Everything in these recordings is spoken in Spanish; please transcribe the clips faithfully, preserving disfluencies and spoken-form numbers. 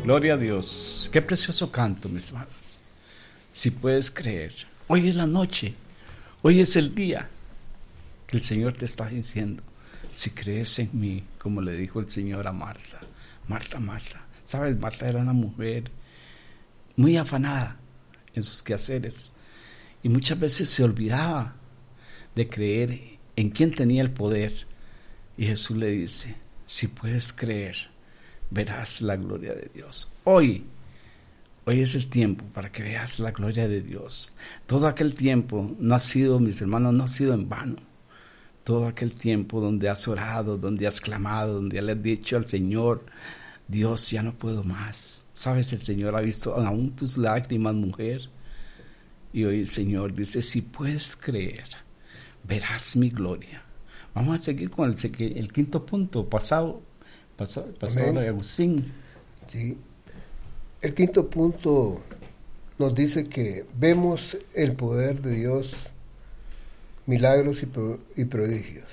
Gloria a Dios. Qué precioso canto, mis hermanos. Si puedes creer, hoy es la noche, hoy es el día que el Señor te está diciendo, si crees en mí, como le dijo el Señor a Marta. Marta, Marta. ¿Sabes? Marta era una mujer muy afanada en sus quehaceres y muchas veces se olvidaba de creer en quién tenía el poder. Y Jesús le dice, si puedes creer, verás la gloria de Dios. Hoy, hoy es el tiempo para que veas la gloria de Dios. Todo aquel tiempo no ha sido, mis hermanos, no ha sido en vano. Todo aquel tiempo donde has orado, donde has clamado, donde le has dicho al Señor, Dios, ya no puedo más. Sabes, el Señor ha visto aún tus lágrimas, mujer. Y hoy el Señor dice, si puedes creer, verás mi gloria. Vamos a seguir con el, el quinto punto, pasado, pasado, pasado Agustín. Sí. El quinto punto nos dice que vemos el poder de Dios, milagros y, pro, y prodigios.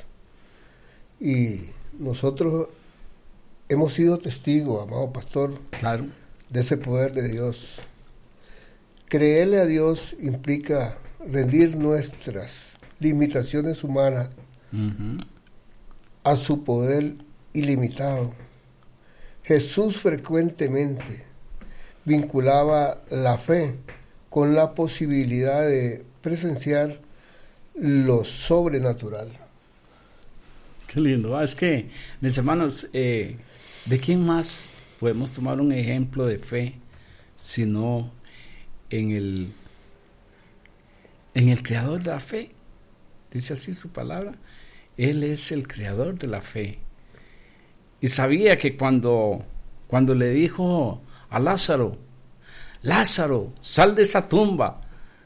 Y nosotros hemos sido testigos, amado pastor, claro, de ese poder de Dios. Creerle a Dios implica rendir nuestras limitaciones humanas uh-huh. a su poder ilimitado. Jesús frecuentemente vinculaba la fe con la posibilidad de presenciar lo sobrenatural. Qué lindo. Ah, es que, mis hermanos, eh, ¿de quién más podemos tomar un ejemplo de fe sino en el, en el creador de la fe? Dice así su palabra. Él es el creador de la fe. Y sabía que cuando, cuando le dijo a Lázaro, Lázaro, sal de esa tumba,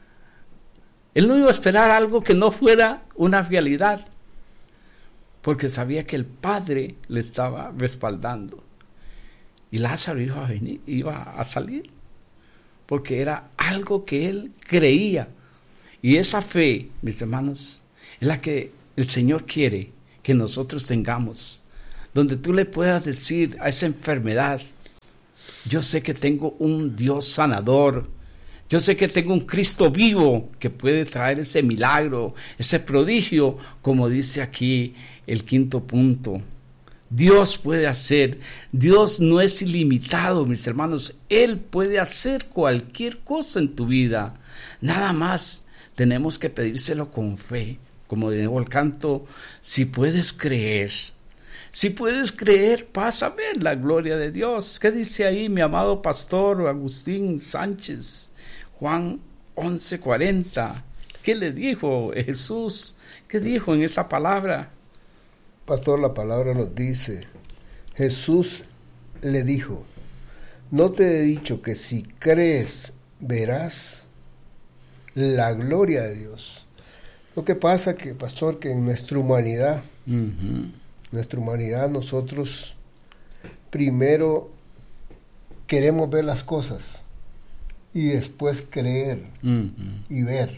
él no iba a esperar algo que no fuera una realidad, porque sabía que el Padre le estaba respaldando. Y Lázaro iba a venir, iba a salir, porque era algo que él creía. Y esa fe, mis hermanos, es la que el Señor quiere que nosotros tengamos, donde tú le puedas decir a esa enfermedad, yo sé que tengo un Dios sanador, yo sé que tengo un Cristo vivo que puede traer ese milagro, ese prodigio, como dice aquí el quinto punto. Dios puede hacer, Dios no es ilimitado, mis hermanos, Él puede hacer cualquier cosa en tu vida. Nada más tenemos que pedírselo con fe, como dijo el canto, si puedes creer. Si puedes creer, vas a ver la gloria de Dios. ¿Qué dice ahí mi amado pastor Agustín Sánchez? Juan once cuarenta. ¿Qué le dijo Jesús? ¿Qué dijo en esa palabra? Pastor, la palabra nos dice, Jesús le dijo, no te he dicho que si crees, verás la gloria de Dios. Lo que pasa que, pastor, que en nuestra humanidad, uh-huh. nuestra humanidad, nosotros primero queremos ver las cosas y después creer uh-huh. y ver.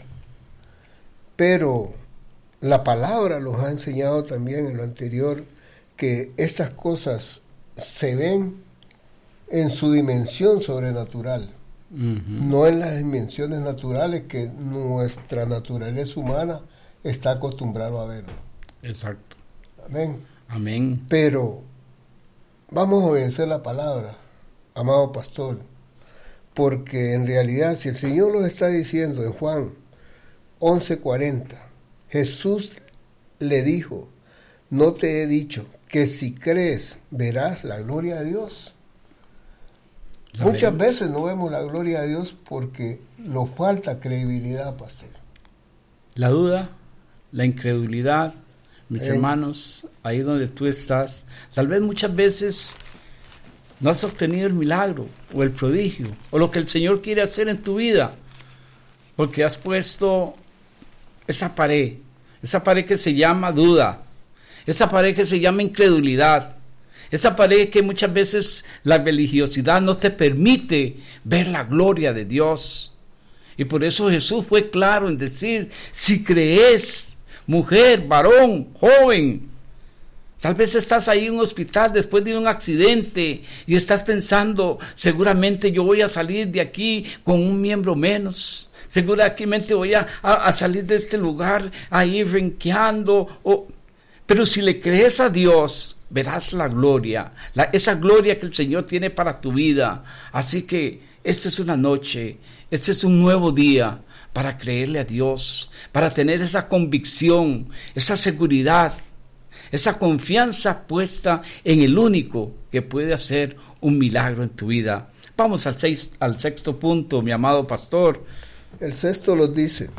Pero la palabra nos ha enseñado también en lo anterior que estas cosas se ven en su dimensión sobrenatural, uh-huh. no en las dimensiones naturales que nuestra naturaleza humana está acostumbrado a ver. Exacto. Amén. Amén. Pero vamos a obedecer la palabra, amado pastor, porque en realidad si el Señor nos está diciendo en Juan once cuarenta, Jesús le dijo, no te he dicho que si crees verás la gloria de Dios. ¿La Muchas vemos? veces no vemos la gloria de Dios porque nos falta credibilidad, pastor. La duda, la incredulidad, mis eh. hermanos, ahí donde tú estás, tal vez muchas veces no has obtenido el milagro o el prodigio o lo que el Señor quiere hacer en tu vida porque has puesto esa pared, esa pared que se llama duda, esa pared que se llama incredulidad, esa pared que muchas veces la religiosidad no te permite ver la gloria de Dios. Y por eso Jesús fue claro en decir, si crees, mujer, varón, joven, Tal vez estás ahí en un hospital después de un accidente y estás pensando, seguramente yo voy a salir de aquí con un miembro menos. Seguramente voy a, a, a salir de este lugar ahí renqueando. O... Pero si le crees a Dios, verás la gloria, la, esa gloria que el Señor tiene para tu vida. Así que esta es una noche, este es un nuevo día para creerle a Dios, para tener esa convicción, esa seguridad, esa confianza puesta en el único que puede hacer un milagro en tu vida. Vamos al, seis, al sexto punto, mi amado pastor. El sexto nos dice: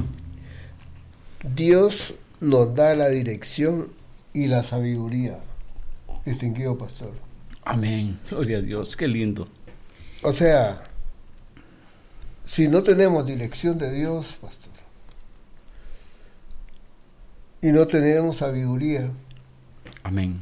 Dios nos da la dirección y la sabiduría. Distinguido pastor. Amén. Gloria a Dios. Qué lindo. O sea, si no tenemos dirección de Dios, pastor, y no tenemos sabiduría, amén,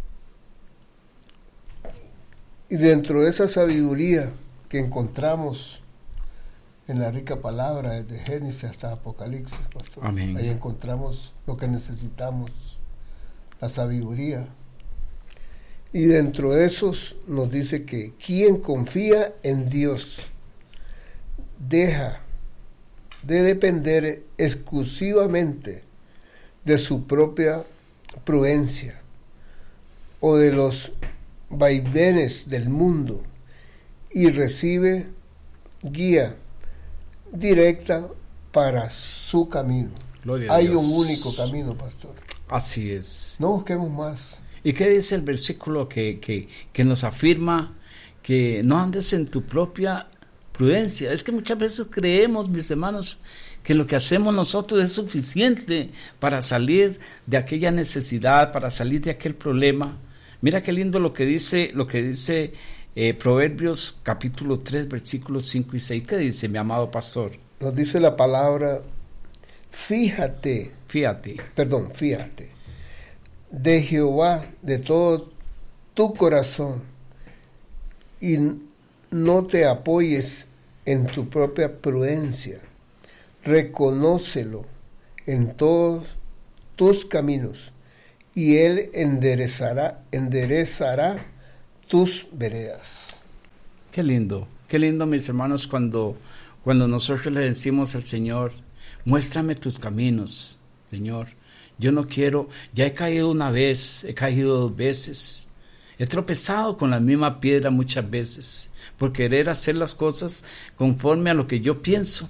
y dentro de esa sabiduría que encontramos en la rica palabra, desde Génesis hasta Apocalipsis, pastor, amén, ahí encontramos lo que necesitamos, la sabiduría. Y dentro de esos nos dice que quien confía en Dios deja de depender exclusivamente de su propia prudencia o de los vaivenes del mundo y recibe guía directa para su camino. Gloria a Hay Dios. un único camino, pastor. Así es. No busquemos más. ¿Y qué dice el versículo que, que, que nos afirma que no andes en tu propia prudencia? Es que muchas veces creemos, mis hermanos, que lo que hacemos nosotros es suficiente para salir de aquella necesidad, para salir de aquel problema. Mira qué lindo lo que dice, lo que dice eh, Proverbios capítulo tres, versículos cinco y seis. ¿Qué dice, mi amado pastor? Nos dice la palabra: fíjate, Fíjate, perdón, fíjate de Jehová de todo tu corazón y no te apoyes en tu propia prudencia. Reconócelo en todos tus caminos y Él enderezará, enderezará tus veredas. qué lindo, qué lindo, mis hermanos, cuando, cuando nosotros le decimos al Señor: muéstrame tus caminos, Señor. Yo no quiero, ya he caído una vez, he caído dos veces, he tropezado con la misma piedra muchas veces por querer hacer las cosas conforme a lo que yo pienso.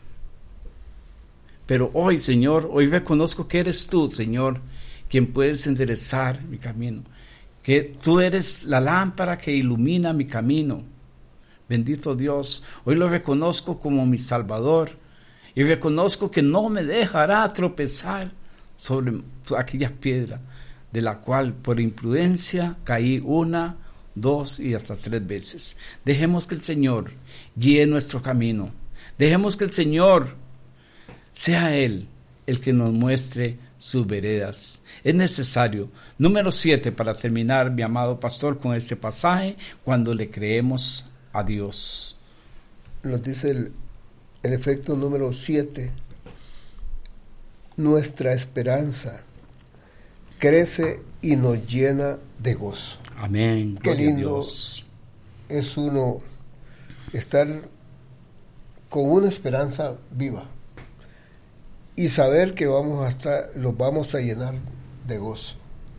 Pero hoy, Señor, hoy reconozco que eres tú, Señor, quien puedes enderezar mi camino, que tú eres la lámpara que ilumina mi camino. Bendito Dios, hoy lo reconozco como mi Salvador y reconozco que no me dejará tropezar sobre aquella piedra de la cual por imprudencia caí una, dos y hasta tres veces. Dejemos que el Señor guíe nuestro camino. Dejemos que el Señor sea Él el que nos muestre sus veredas. Es necesario. Número siete, para terminar, mi amado pastor, con este pasaje: cuando le creemos a Dios. Nos dice el, el efecto número siete: nuestra esperanza crece y nos llena de gozo. Amén. Qué lindo Dios. Es uno estar con una esperanza viva y saber que vamos a estar, los vamos a llenar de gozo.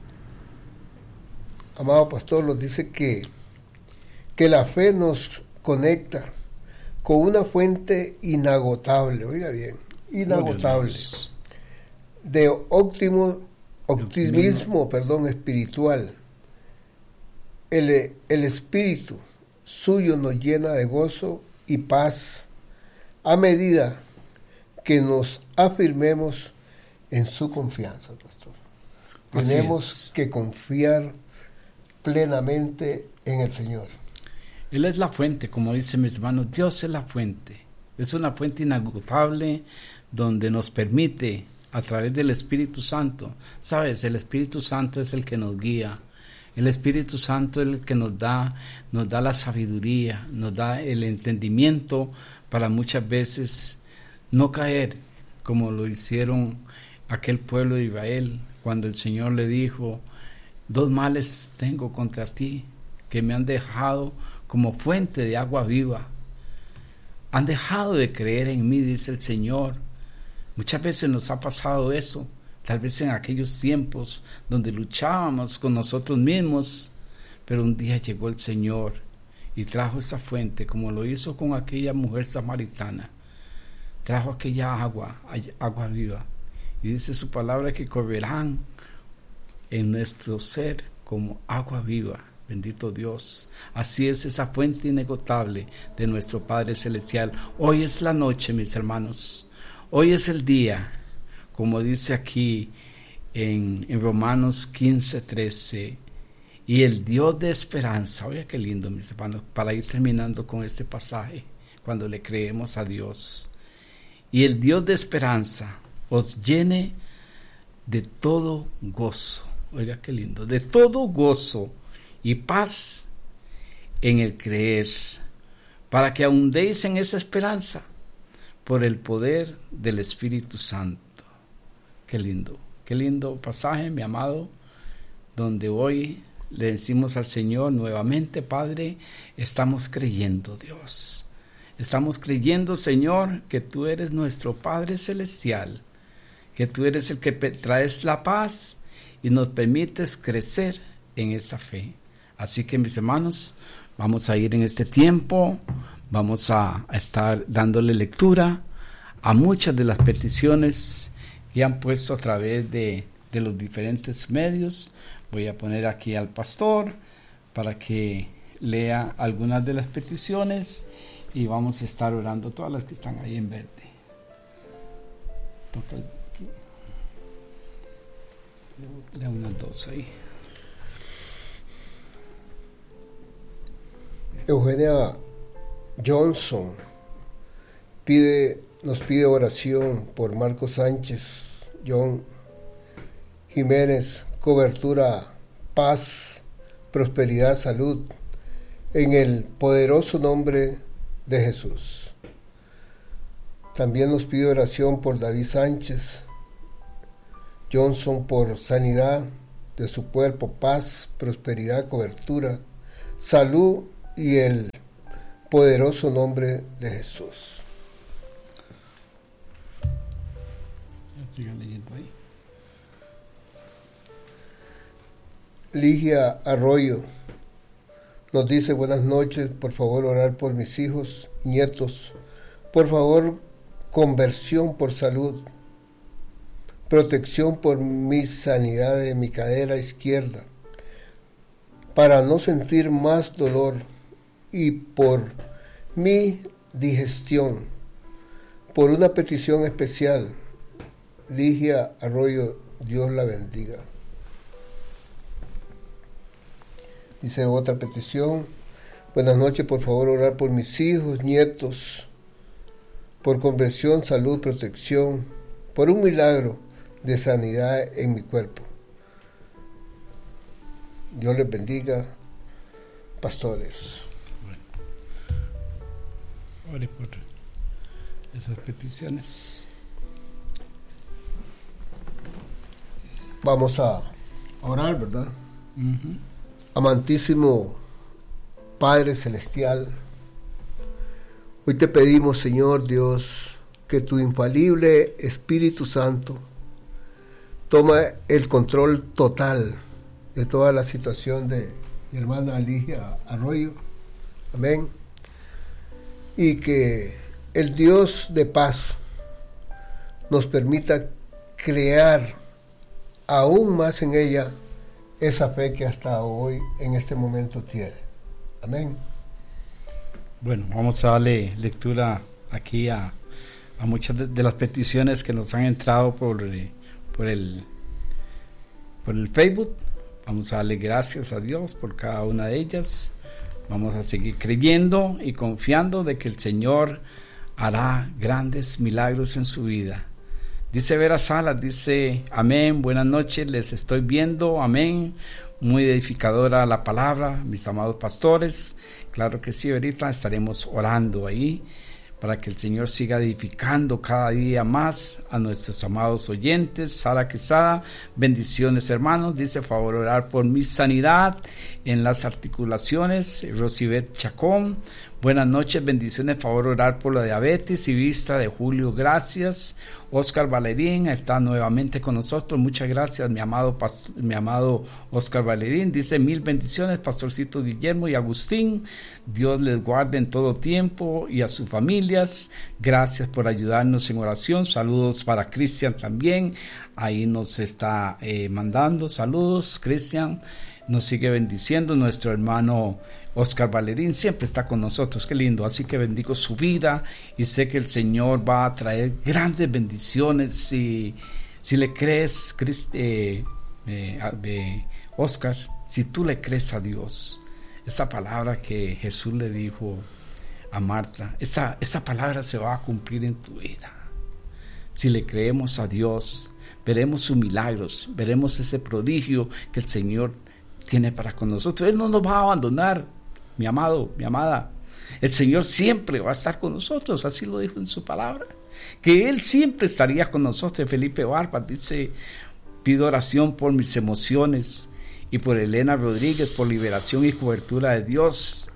Amado pastor, nos dice que, que la fe nos conecta con una fuente inagotable, oiga bien, inagotable, de óptimo, optimismo, perdón, espiritual. El, el espíritu suyo nos llena de gozo y paz a medida que nos afirmemos en su confianza, pastor. Así Tenemos es. que confiar plenamente en el Señor. Él es la fuente, como dicen mis hermanos. Dios es la fuente. Es una fuente inagotable donde nos permite, a través del Espíritu Santo, sabes, el Espíritu Santo es el que nos guía. El Espíritu Santo es el que nos da, nos da la sabiduría, nos da el entendimiento para muchas veces no caer como lo hicieron aquel pueblo de Israel, cuando el Señor le dijo: Dos males tengo contra ti, que me han dejado como fuente de agua viva. Han dejado de creer en mí, dice el Señor. Muchas veces nos ha pasado eso, tal vez en aquellos tiempos donde luchábamos con nosotros mismos, pero un día llegó el Señor y trajo esa fuente, como lo hizo con aquella mujer samaritana. Trajo aquella agua, agua viva. Y dice su palabra que correrán en nuestro ser como agua viva. Bendito Dios. Así es esa fuente inagotable de nuestro Padre Celestial. Hoy es la noche, mis hermanos. Hoy es el día, como dice aquí en, en Romanos quince, trece. Y el Dios de esperanza, oiga qué lindo, mis hermanos, para ir terminando con este pasaje, cuando le creemos a Dios. Y el Dios de esperanza os llene de todo gozo, oiga qué lindo, de todo gozo y paz en el creer, para que ahondéis en esa esperanza por el poder del Espíritu Santo. Qué lindo, qué lindo pasaje, mi amado, donde hoy le decimos al Señor nuevamente: Padre, estamos creyendo, Dios. Estamos creyendo, Señor, que tú eres nuestro Padre Celestial, que tú eres el que traes la paz y nos permites crecer en esa fe. Así que, mis hermanos, vamos a ir en este tiempo, vamos a, a estar dándole lectura a muchas de las peticiones que han puesto a través de, de los diferentes medios. Voy a poner aquí al pastor para que lea algunas de las peticiones y vamos a estar orando todas las que están ahí en verde. Toca aquí. Lea unas dos ahí. Eugenia Johnson pide, nos pide oración por Marcos Sánchez, John Jiménez, cobertura, paz, prosperidad, salud, en el poderoso nombre de Jesús. También nos pide oración por David Sánchez Johnson, por sanidad de su cuerpo, paz, prosperidad, cobertura, salud y el poderoso nombre de Jesús. Sigan leyendo ahí. Ligia Arroyo nos dice: buenas noches, por favor orar por mis hijos, nietos, por favor conversión por salud, protección por mi sanidad de mi cadera izquierda, para no sentir más dolor, y por mi digestión, por una petición especial. Ligia Arroyo, Dios la bendiga. Dice otra petición: buenas noches, por favor orar por mis hijos, nietos, por conversión, salud, protección, por un milagro de sanidad en mi cuerpo. Dios les bendiga, pastores. Bueno, ore por esas peticiones. Vamos a orar, ¿verdad? Uh-huh. Amantísimo Padre Celestial, hoy te pedimos, Señor Dios, que tu infalible Espíritu Santo toma el control total de toda la situación de mi hermana Ligia Arroyo. Amén. Y que el Dios de paz nos permita crear aún más en ella esa fe que hasta hoy, en este momento, tiene. Amén. Bueno, vamos a darle lectura aquí a, a muchas de, de las peticiones que nos han entrado por, eh, por, el, por el Facebook. Vamos a darle gracias a Dios por cada una de ellas. Vamos a seguir creyendo y confiando de que el Señor hará grandes milagros en su vida. Dice Vera Salas, dice: amén, buenas noches, les estoy viendo, amén, muy edificadora la palabra, mis amados pastores. Claro que sí, ahorita estaremos orando ahí para que el Señor siga edificando cada día más a nuestros amados oyentes. Sara Quesada, bendiciones hermanos, dice favor orar por mi sanidad en las articulaciones. Rosibet Chacón, buenas noches, bendiciones, favor orar por la diabetes y vista de Julio, gracias. Oscar Valerín está nuevamente con nosotros, muchas gracias mi amado, mi amado Oscar Valerín, dice mil bendiciones pastorcito Guillermo y Agustín, Dios les guarde en todo tiempo y a sus familias, gracias por ayudarnos en oración, saludos para Cristian también, ahí nos está eh, mandando saludos, Cristian nos sigue bendiciendo, nuestro hermano Oscar Valerín siempre está con nosotros, qué lindo, así que bendigo su vida y sé que el Señor va a traer grandes bendiciones si, si le crees, Christ, eh, eh, eh, Oscar, si tú le crees a Dios, esa palabra que Jesús le dijo a Marta, esa, esa palabra se va a cumplir en tu vida. Si le creemos a Dios, veremos sus milagros, veremos ese prodigio que el Señor tiene para con nosotros. Él no nos va a abandonar, mi amado, mi amada. El Señor siempre va a estar con nosotros, así lo dijo en su palabra, que Él siempre estaría con nosotros. Felipe Barba dice, pido oración por mis emociones y por Elena Rodríguez, por liberación y cobertura de Dios.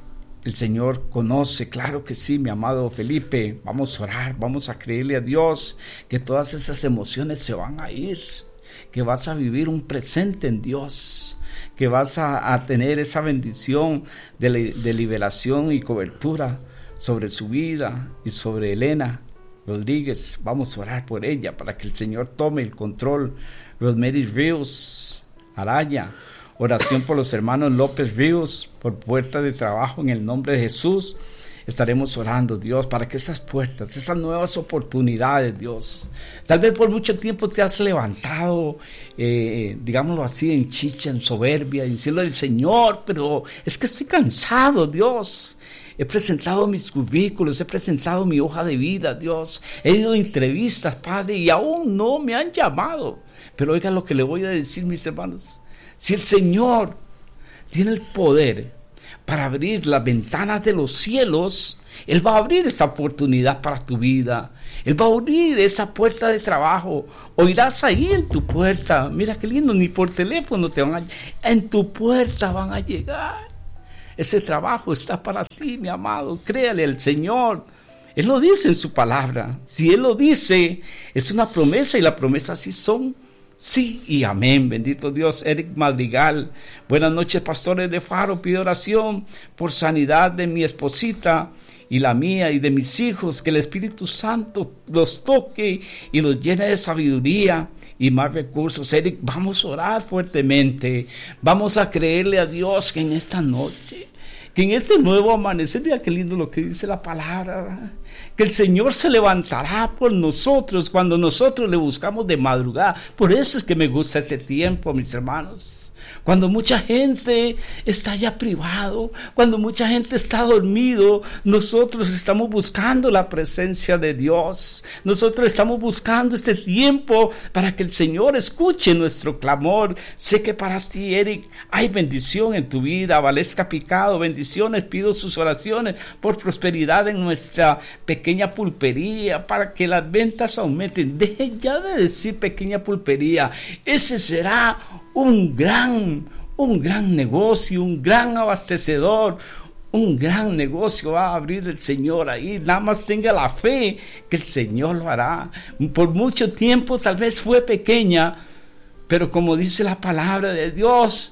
El Señor conoce, claro que sí, mi amado Felipe, vamos a orar, vamos a creerle a Dios que todas esas emociones se van a ir, que vas a vivir un presente en Dios, que vas a, a tener esa bendición de, de liberación y cobertura sobre su vida y sobre Elena Rodríguez. Vamos a orar por ella para que el Señor tome el control. Rosemary Ríos Araya, oración por los hermanos López Ríos, por puerta de trabajo en el nombre de Jesús. Estaremos orando, Dios, para que esas puertas, esas nuevas oportunidades, Dios, tal vez por mucho tiempo te has levantado, eh, digámoslo así, en chicha, en soberbia, diciendo al Señor, pero es que estoy cansado, Dios. He presentado mis currículos, he presentado mi hoja de vida, Dios. He ido a entrevistas, Padre, y aún no me han llamado. Pero oiga lo que le voy a decir, mis hermanos. Si el Señor tiene el poder para abrir las ventanas de los cielos, Él va a abrir esa oportunidad para tu vida. Él va a abrir esa puerta de trabajo. Oirás ahí en tu puerta. Mira qué lindo, ni por teléfono te van a... En tu puerta van a llegar. Ese trabajo está para ti, mi amado. Créale al Señor. Él lo dice en su palabra. Si Él lo dice, es una promesa y las promesas sí son sí y amén. Bendito Dios. Eric Madrigal, buenas noches pastores de Faro, pido oración por sanidad de mi esposita y la mía y de mis hijos, que el Espíritu Santo los toque y los llene de sabiduría y más recursos. Eric, vamos a orar fuertemente, vamos a creerle a Dios que en esta noche, que en este nuevo amanecer, mira qué lindo lo que dice la palabra, que el Señor se levantará por nosotros cuando nosotros le buscamos de madrugada. Por eso es que me gusta este tiempo, mis hermanos. Cuando mucha gente está ya privado, cuando mucha gente está dormido, nosotros estamos buscando la presencia de Dios. Nosotros estamos buscando este tiempo para que el Señor escuche nuestro clamor. Sé que para ti, Eric, hay bendición en tu vida. Valesca Picado, bendiciones. Pido sus oraciones por prosperidad en nuestra pequeña pulpería, para que las ventas aumenten. Deje ya de decir pequeña pulpería. Ese será un gran, un gran negocio, un gran abastecedor, un gran negocio va a abrir el Señor ahí. Nada más tenga la fe que el Señor lo hará. Por mucho tiempo tal vez fue pequeña, pero como dice la palabra de Dios,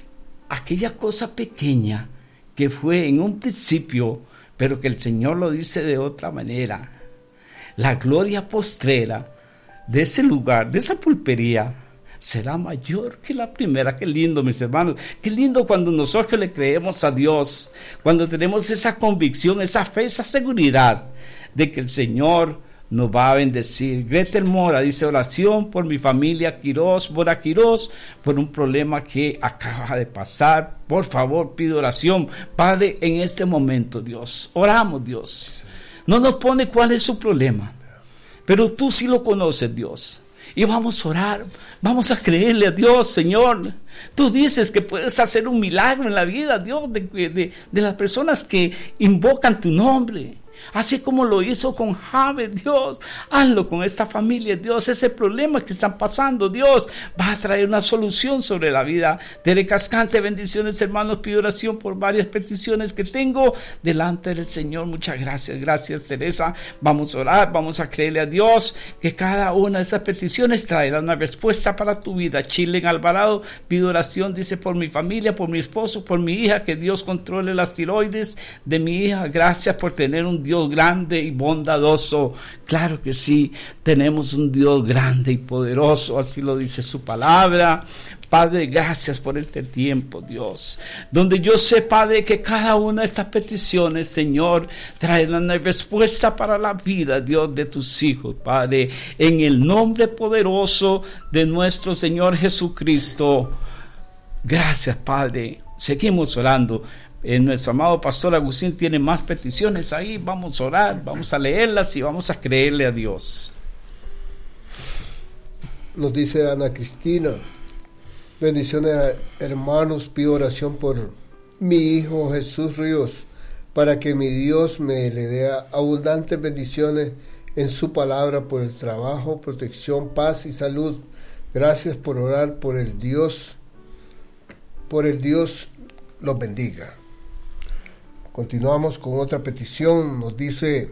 aquella cosa pequeña que fue en un principio, pero que el Señor lo dice de otra manera, la gloria postrera de ese lugar, de esa pulpería, será mayor que la primera. Qué lindo, mis hermanos, qué lindo cuando nosotros le creemos a Dios, cuando tenemos esa convicción, esa fe, esa seguridad de que el Señor nos va a bendecir. Gretel Mora dice, oración por mi familia Quirós, Mora Quirós, por un problema que acaba de pasar. Por favor, pido oración, Padre, en este momento, Dios, oramos, Dios. No nos pone cuál es su problema, pero tú sí lo conoces, Dios. Y vamos a orar, vamos a creerle a Dios, Señor. Tú dices que puedes hacer un milagro en la vida, Dios, de, de, de las personas que invocan tu nombre. Así como lo hizo con Javes, Dios, hazlo con esta familia, Dios. Ese problema que están pasando, Dios, va a traer una solución sobre la vida de Tere Cascante. Bendiciones, hermanos. Pido oración por varias peticiones que tengo delante del Señor. Muchas gracias, gracias, Teresa. Vamos a orar, vamos a creerle a Dios que cada una de esas peticiones traerá una respuesta para tu vida. Chile en Alvarado, pido oración, dice, por mi familia, por mi esposo, por mi hija, que Dios controle las tiroides de mi hija. Gracias por tener un Dios grande y bondadoso. Claro que sí, tenemos un Dios grande y poderoso, así lo dice su palabra. Padre, gracias por este tiempo, Dios, donde yo sé, Padre, que cada una de estas peticiones, Señor, traerán una respuesta para la vida, Dios, de tus hijos, Padre, en el nombre poderoso de nuestro Señor Jesucristo. Gracias, Padre. Seguimos orando. Eh, nuestro amado pastor Agustín tiene más peticiones ahí. Vamos a orar, vamos a leerlas y vamos a creerle a Dios. Nos dice Ana Cristina: bendiciones, hermanos, pido oración por mi hijo Jesús Ríos, para que mi Dios me le dé abundantes bendiciones en su palabra, por el trabajo, protección, paz y salud. Gracias por orar, por el Dios, por el Dios los bendiga. Continuamos con otra petición. Nos dice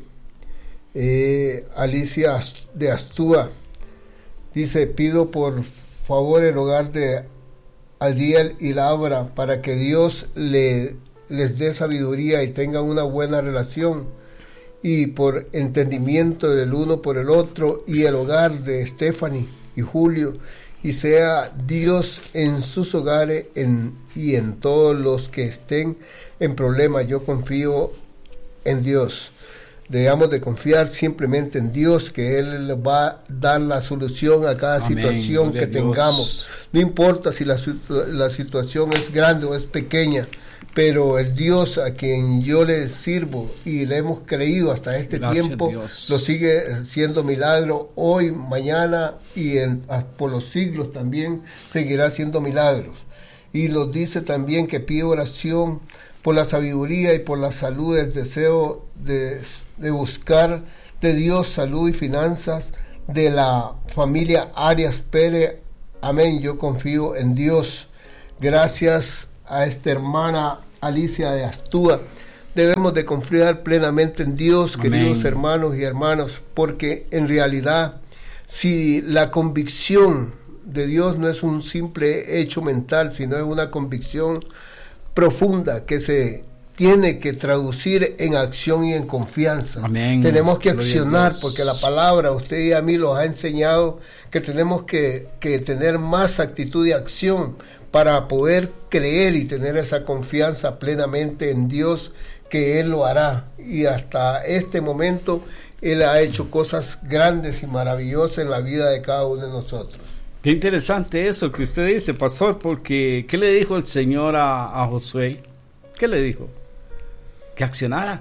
eh, Alicia de Astúa. Dice: pido por favor el hogar de Adiel y Laura, para que Dios le, les dé sabiduría y tengan una buena relación, y por entendimiento del uno por el otro, y el hogar de Stephanie y Julio, y sea Dios en sus hogares en, y en todos los que estén en problemas. Yo confío en Dios. Debemos de confiar simplemente en Dios, que Él va a dar la solución a cada Amén. Situación Gloria que tengamos. No importa si la, la situación es grande o es pequeña, pero el Dios a quien yo le sirvo y le hemos creído hasta este Gracias, tiempo, Dios. Lo sigue siendo milagro hoy, mañana y en, por los siglos también seguirá siendo milagros. Y nos dice también que pide oración por la sabiduría y por la salud, el deseo de, de buscar de Dios salud y finanzas de la familia Arias Pérez. Amén, yo confío en Dios. Gracias a esta hermana Alicia de Astúa. Debemos de confiar plenamente en Dios, Amén. Queridos hermanos y hermanas, porque en realidad, si la convicción de Dios no es un simple hecho mental, sino es una convicción profunda que se tiene que traducir en acción y en confianza. Amén. Tenemos que accionar, porque la palabra, usted y a mí los ha enseñado que tenemos que, que tener más actitud de acción para poder creer y tener esa confianza plenamente en Dios, que Él lo hará. Y hasta este momento Él ha hecho cosas grandes y maravillosas en la vida de cada uno de nosotros. Qué interesante eso que usted dice, pastor, porque ¿qué le dijo el Señor a, a Josué? ¿Qué le dijo? Que accionara.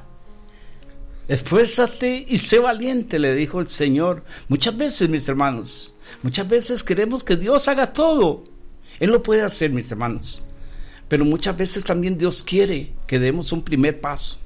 Esfuérzate y sé valiente, le dijo el Señor. Muchas veces, mis hermanos, muchas veces queremos que Dios haga todo. Él lo puede hacer, mis hermanos, pero muchas veces también Dios quiere que demos un primer paso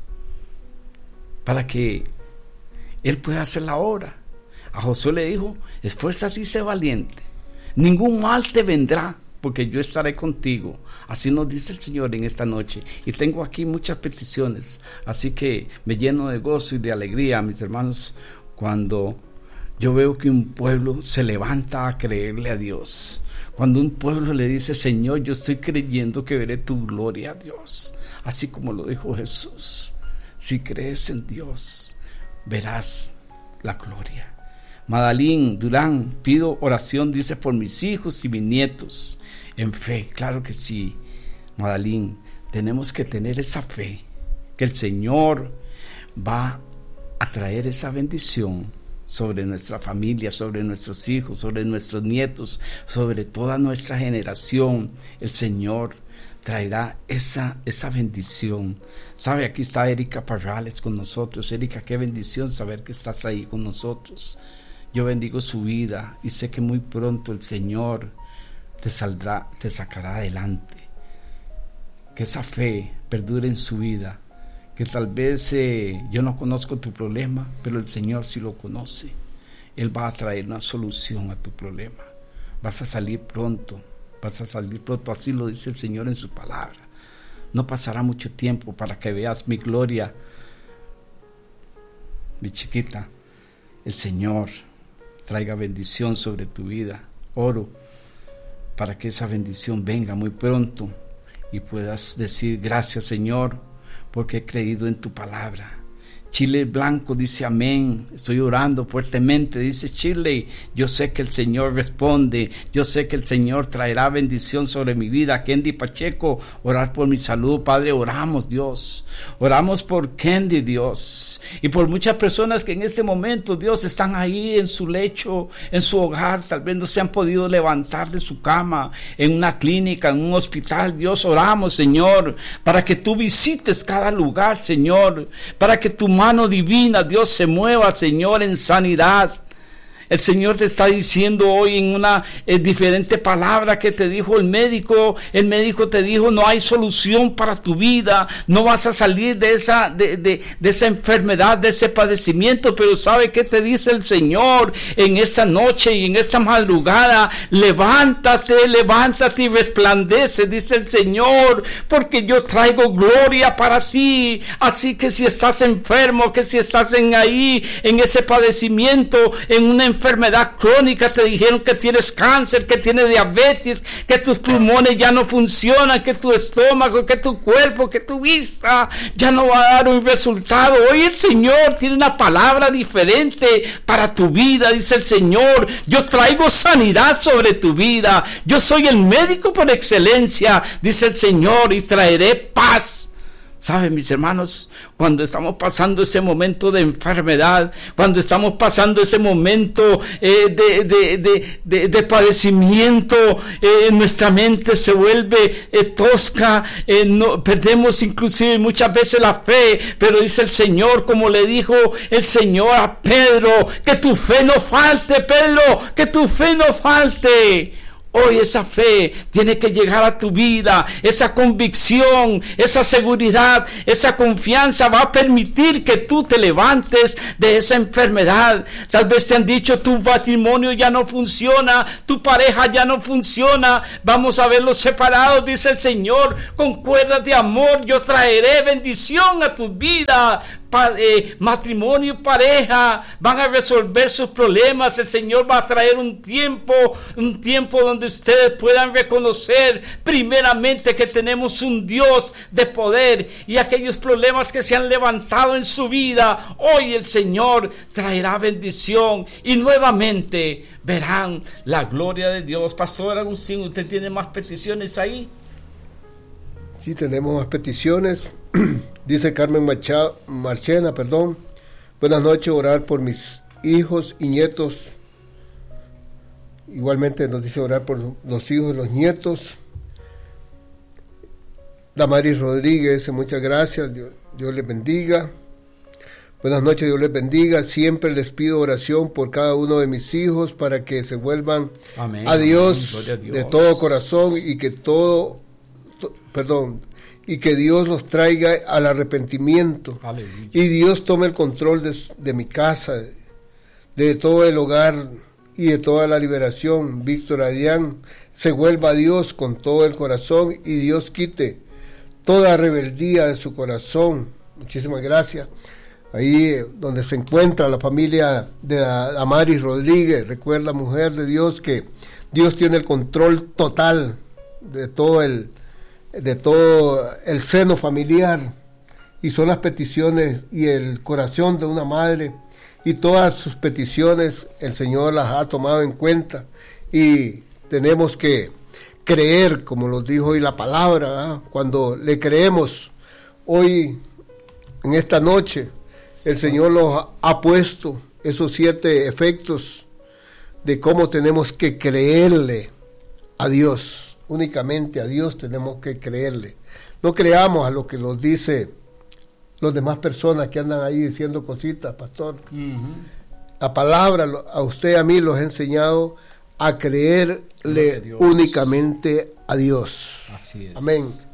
para que Él pueda hacer la obra. A Josué le dijo: esfuérzate y sé valiente, ningún mal te vendrá, porque yo estaré contigo. Así nos dice el Señor en esta noche. Y tengo aquí muchas peticiones, así que me lleno de gozo y de alegría, mis hermanos, cuando yo veo que un pueblo se levanta a creerle a Dios. Cuando un pueblo le dice: Señor, yo estoy creyendo que veré tu gloria, Dios. Así como lo dijo Jesús. Si crees en Dios, verás la gloria. Madalín Durán, pido oración, dice, por mis hijos y mis nietos, en fe. Claro que sí, Madalín, tenemos que tener esa fe, que el Señor va a traer esa bendición sobre nuestra familia, sobre nuestros hijos, sobre nuestros nietos, sobre toda nuestra generación. El Señor traerá esa, esa bendición. Sabe, aquí está Erika Parrales con nosotros. Erika, qué bendición saber que estás ahí con nosotros. Yo bendigo su vida y sé que muy pronto el Señor te saldrá, te sacará adelante. Que esa fe perdure en su vida, que tal vez eh, yo no conozco tu problema, pero el Señor sí lo conoce. Él va a traer una solución a tu problema. Vas a salir pronto, vas a salir pronto, así lo dice el Señor en su palabra. No pasará mucho tiempo para que veas mi gloria, mi chiquita. El Señor traiga bendición sobre tu vida. Oro para que esa bendición venga muy pronto y puedas decir: gracias, Señor, porque he creído en tu palabra. Chile Blanco dice amén. Estoy orando fuertemente, dice Chile. Yo sé que el Señor responde. Yo sé que el Señor traerá bendición sobre mi vida. Kendi Pacheco, orar por mi salud. Padre, oramos, Dios. Oramos por Kendi, Dios. Y por muchas personas que en este momento, Dios, están ahí en su lecho, en su hogar. Tal vez no se han podido levantar de su cama, en una clínica, en un hospital. Dios, oramos, Señor, para que tú visites cada lugar, Señor. Para que tu mano divina, Dios, se mueva, Señor, en sanidad. El Señor te está diciendo hoy en una eh, diferente palabra que te dijo el médico. El médico te dijo: no hay solución para tu vida, no vas a salir de esa, de, de, de esa enfermedad, de ese padecimiento. Pero ¿sabe qué te dice el Señor en esta noche y en esta madrugada? Levántate, levántate y resplandece, dice el Señor, porque yo traigo gloria para ti. Así que si estás enfermo, que si estás en ahí, en ese padecimiento, en una enfermedad, enfermedad crónica, te dijeron que tienes cáncer, que tienes diabetes, que tus pulmones ya no funcionan, que tu estómago, que tu cuerpo, que tu vista ya no va a dar un resultado. Hoy el Señor tiene una palabra diferente para tu vida, dice el Señor. Yo traigo sanidad sobre tu vida. Yo soy el médico por excelencia, dice el Señor, y traeré paz. ¿Saben, mis hermanos? Cuando estamos pasando ese momento de enfermedad, cuando estamos pasando ese momento eh, de, de, de, de, de padecimiento, eh, nuestra mente se vuelve eh, tosca, eh, no, perdemos inclusive muchas veces la fe, pero dice el Señor, como le dijo el Señor a Pedro, que tu fe no falte, Pedro, que tu fe no falte. Hoy esa fe tiene que llegar a tu vida, esa convicción, esa seguridad, esa confianza va a permitir que tú te levantes de esa enfermedad. Tal vez te han dicho: tu matrimonio ya no funciona, tu pareja ya no funciona, vamos a verlos separados, dice el Señor. Con cuerdas de amor yo traeré bendición a tu vida. Pa, eh, matrimonio y pareja van a resolver sus problemas. El Señor va a traer un tiempo, un tiempo donde ustedes puedan reconocer primeramente que tenemos un Dios de poder, y aquellos problemas que se han levantado en su vida, hoy el Señor traerá bendición y nuevamente verán la gloria de Dios. Pastor Agustín, ¿usted tiene más peticiones ahí? Sí, tenemos más peticiones. Dice Carmen Machado, Marchena, perdón. Buenas noches, orar por mis hijos y nietos. Igualmente nos dice orar por los hijos y los nietos. Damaris Rodríguez, muchas gracias, Dios, Dios les bendiga. Buenas noches, Dios les bendiga. Siempre les pido oración por cada uno de mis hijos para que se vuelvan Amén. a Dios, Amén. A Dios de todo corazón y que todo, to, perdón, y que Dios los traiga al arrepentimiento. Aleluya. Y Dios tome el control de, de mi casa, de todo el hogar y de toda la liberación. Víctor Adrián se vuelva a Dios con todo el corazón y Dios quite toda rebeldía de su corazón. Muchísimas gracias. Ahí donde se encuentra la familia de Damaris Rodríguez, recuerda, mujer de Dios, que Dios tiene el control total de todo el de todo el seno familiar, y son las peticiones y el corazón de una madre, y todas sus peticiones el Señor las ha tomado en cuenta, y tenemos que creer, como lo dijo hoy la palabra, ¿eh? Cuando le creemos hoy, en esta noche, el Señor nos ha puesto esos siete efectos de cómo tenemos que creerle a Dios. Únicamente a Dios tenemos que creerle. No creamos a lo que nos dice los demás personas que andan ahí diciendo cositas, pastor. Uh-huh. La palabra a usted y a mí los ha enseñado a creerle únicamente a Dios. Así es. Amén.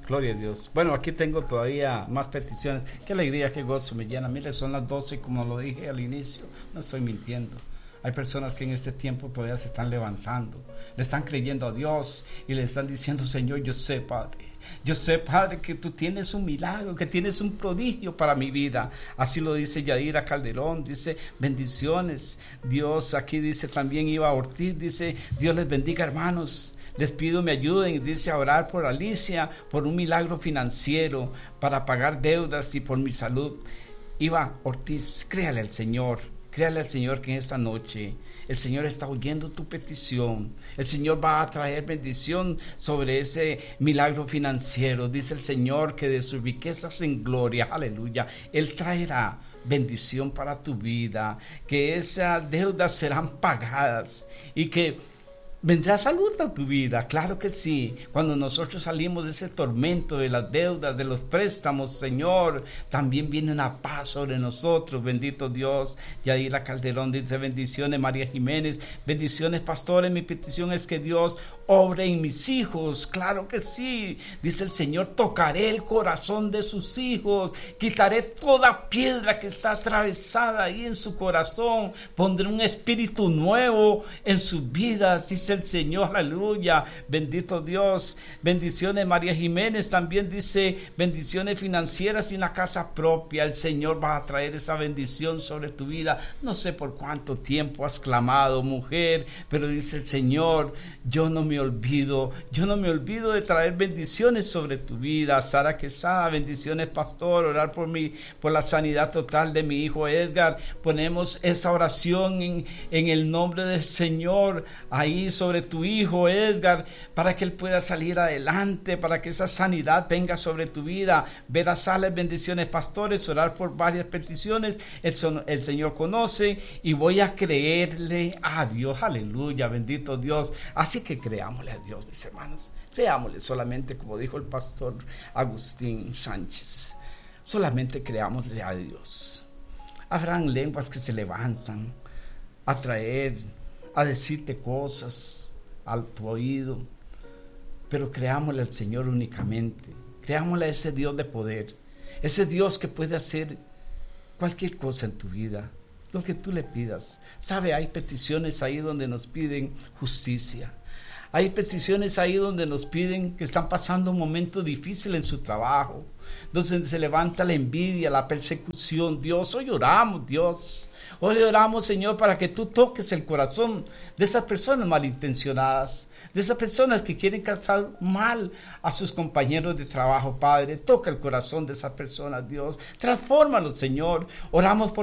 Gloria a Dios. Bueno, aquí tengo todavía más peticiones. Qué alegría, qué gozo me llena. Mire, son las doce, como lo dije al inicio, no estoy mintiendo. Hay personas que en este tiempo todavía se están levantando, le están creyendo a Dios y le están diciendo: Señor, yo sé, Padre, yo sé, Padre, que tú tienes un milagro, que tienes un prodigio para mi vida. Así lo dice Yaira Calderón, dice: bendiciones. Dios, aquí dice también Iba Ortiz, dice: Dios les bendiga, hermanos. Les pido me ayuden, dice, a orar por Alicia, por un milagro financiero, para pagar deudas y por mi salud. Iba Ortiz, créale al Señor. Créale al Señor que en esta noche el Señor está oyendo tu petición. El Señor va a traer bendición sobre ese milagro financiero. Dice el Señor que de sus riquezas en gloria, aleluya, Él traerá bendición para tu vida, que esas deudas serán pagadas y que vendrá salud a tu vida, claro que sí. Cuando nosotros salimos de ese tormento de las deudas, de los préstamos, Señor, también viene una paz sobre nosotros, bendito Dios. Yaira Calderón dice: bendiciones, María Jiménez, bendiciones, pastores. Mi petición es que Dios obre en mis hijos, claro que sí. Dice el Señor: tocaré el corazón de sus hijos, quitaré toda piedra que está atravesada ahí en su corazón, pondré un espíritu nuevo en sus vidas, dice el Señor, aleluya, bendito Dios. Bendiciones, María Jiménez también dice: bendiciones financieras y una casa propia. El Señor va a traer esa bendición sobre tu vida. No sé por cuánto tiempo has clamado, mujer, pero dice el Señor: yo no me olvido, yo no me olvido de traer bendiciones sobre tu vida. Sara Quesada, bendiciones, pastor, orar por mí, por la sanidad total de mi hijo Edgar. Ponemos esa oración en, en el nombre del Señor ahí sobre tu hijo Edgar, para que él pueda salir adelante, para que esa sanidad venga sobre tu vida. Vera Sales, bendiciones, pastores, orar por varias peticiones. El, son, el Señor conoce y voy a creerle a Dios, aleluya, bendito Dios. Así que creámosle a Dios, mis hermanos, creámosle solamente, como dijo el pastor Agustín Sánchez, solamente creámosle a Dios. Habrán lenguas que se levantan a traer, a decirte cosas al tu oído, pero creámosle al Señor únicamente. Creámosle a ese Dios de poder, ese Dios que puede hacer cualquier cosa en tu vida, lo que tú le pidas. Sabe, hay peticiones ahí donde nos piden justicia. Hay peticiones ahí donde nos piden que están pasando un momento difícil en su trabajo, donde se levanta la envidia, la persecución. Dios, hoy oramos, Dios. Hoy oramos, Señor, para que tú toques el corazón de esas personas malintencionadas, de esas personas que quieren causar mal a sus compañeros de trabajo, Padre. Toca el corazón de esas personas, Dios. Transfórmalos, Señor. Oramos por